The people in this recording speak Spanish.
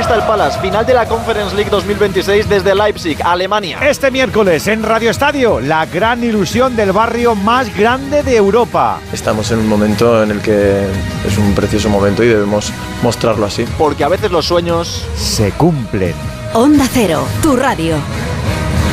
Crystal Palace, final de la Conference League 2026 desde Leipzig, Alemania. Este miércoles en Radio Estadio, la gran ilusión del barrio más grande de Europa. Estamos en un momento en el que es un precioso momento y debemos mostrarlo así. Porque a veces los sueños se cumplen. Onda Cero, tu radio.